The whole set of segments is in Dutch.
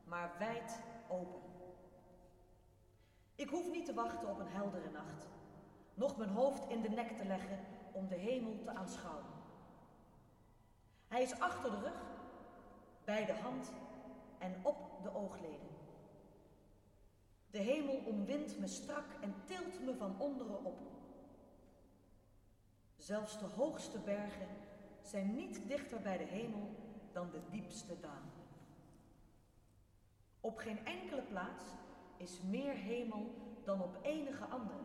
maar wijd open. Ik hoef niet te wachten op een heldere nacht, noch mijn hoofd in de nek te leggen om de hemel te aanschouwen. Hij is achter de rug, bij de hand en op de oogleden. De hemel omwindt me strak en tilt me van onderen op. Zelfs de hoogste bergen zijn niet dichter bij de hemel dan de diepste dalen. Op geen enkele plaats is meer hemel dan op enige andere.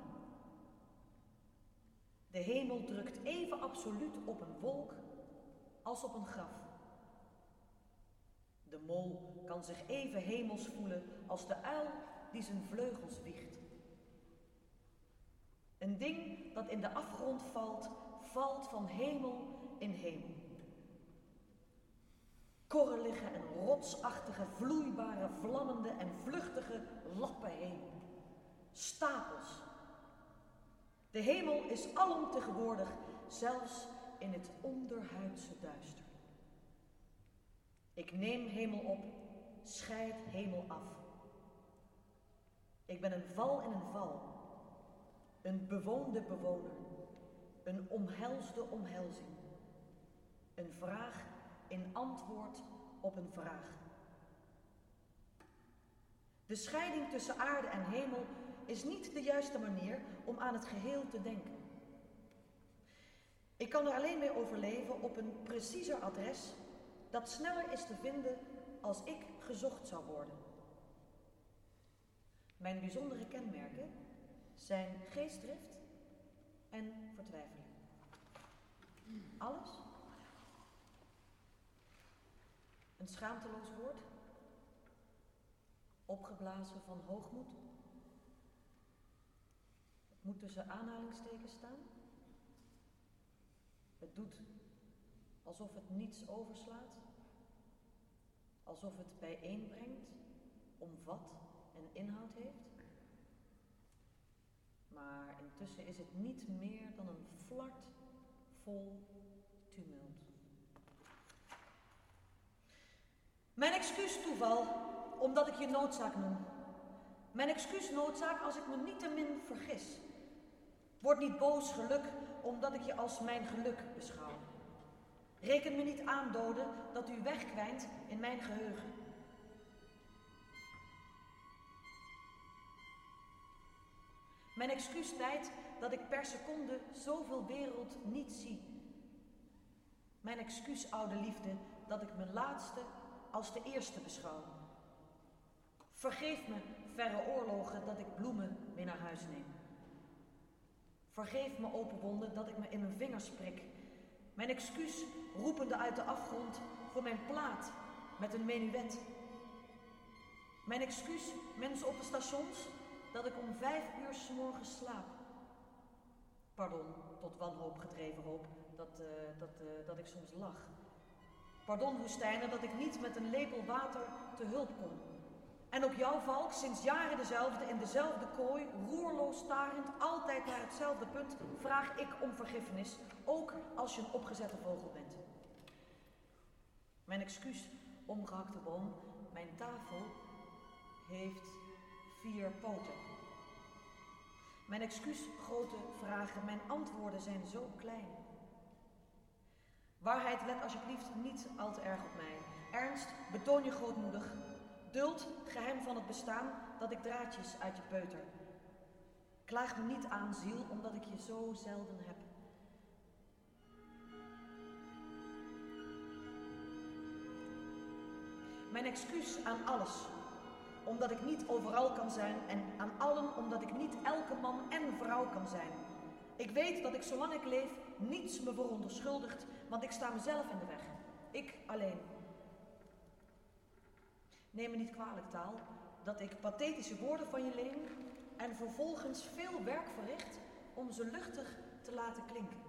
De hemel drukt even absoluut op een wolk als op een graf. De mol kan zich even hemels voelen als de uil die zijn vleugels wiegt. Een ding dat in de afgrond valt, valt van hemel in hemel. Korrelige en rotsachtige, vloeibare, vlammende en vluchtige lappen hemel. Stapels. De hemel is alomtegenwoordig, zelfs in het onderhuidse duister. Ik neem hemel op, scheid hemel af. Ik ben een val in een val, een bewoonde bewoner, een omhelsde omhelzing, een vraag in antwoord op een vraag. De scheiding tussen aarde en hemel is niet de juiste manier om aan het geheel te denken. Ik kan er alleen mee overleven op een preciezer adres dat sneller is te vinden als ik gezocht zou worden. Mijn bijzondere kenmerken zijn geestdrift en vertwijfeling. Alles. Een schaamteloos woord. Opgeblazen van hoogmoed. Het moet tussen aanhalingstekens staan. Het doet alsof het niets overslaat. Alsof het bijeenbrengt, omvat en inhoud heeft. Maar intussen is het niet meer dan een flart vol tumult. Mijn excuus toeval, omdat ik je noodzaak noem. Mijn excuus noodzaak als ik me niettemin vergis. Word niet boos geluk, omdat ik je als mijn geluk beschouw. Reken me niet aan, dode, dat u wegkwijnt in mijn geheugen. Mijn excuus tijd dat ik per seconde zoveel wereld niet zie. Mijn excuus, oude liefde, dat ik mijn laatste als de eerste beschouw. Vergeef me, verre oorlogen, dat ik bloemen mee naar huis neem. Vergeef me, open wonden, dat ik me in mijn vingers prik. Mijn excuus, roepende uit de afgrond, voor mijn plaat met een menuet. Mijn excuus, mensen op de stations, dat ik om 5 uur 's morgens slaap. Pardon, tot wanhoop gedreven hoop, dat ik soms lach. Pardon, woestijnen, dat ik niet met een lepel water te hulp kom. En op jouw valk, sinds jaren dezelfde, in dezelfde kooi, roerloos starend, altijd naar hetzelfde punt, vraag ik om vergiffenis, ook als je een opgezette vogel bent. Mijn excuus, omgehakte boom, mijn tafel heeft 4 poten. Mijn excuus, grote vragen, mijn antwoorden zijn zo klein. Waarheid, let alsjeblieft niet al te erg op mij. Ernst, betoon je grootmoedig. Duld, geheim van het bestaan, dat ik draadjes uit je peuter. Klaag me niet aan, ziel, omdat ik je zo zelden heb. Mijn excuus aan alles, omdat ik niet overal kan zijn, en aan allen omdat ik niet elke man en vrouw kan zijn. Ik weet dat ik zolang ik leef niets me verontschuldigt, want ik sta mezelf in de weg. Ik alleen. Neem me niet kwalijk, taal, dat ik pathetische woorden van je leen en vervolgens veel werk verricht om ze luchtig te laten klinken.